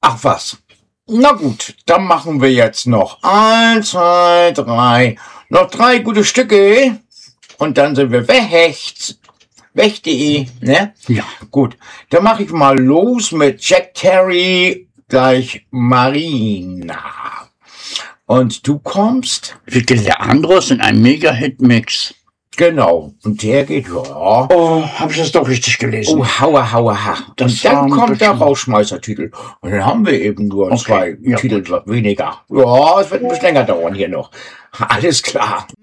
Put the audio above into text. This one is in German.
Ach was. Na gut, dann machen wir jetzt noch 1, 2, 3. Noch 3 gute Stücke. Und dann sind wir weg.de, ne? Ja. Gut, dann mache ich mal los mit Jack Terry gleich Marina. Und du kommst? Vicky Leandros in einem Mega-Hit-Mix. Genau. Und der geht, ja. Oh, hab ich das doch richtig gelesen? Oh, ha. Und dann kommt der Rausschmeißertitel. Und dann haben wir eben nur 2 Titel weniger. Ja, es wird ein bisschen länger dauern hier noch. Alles klar.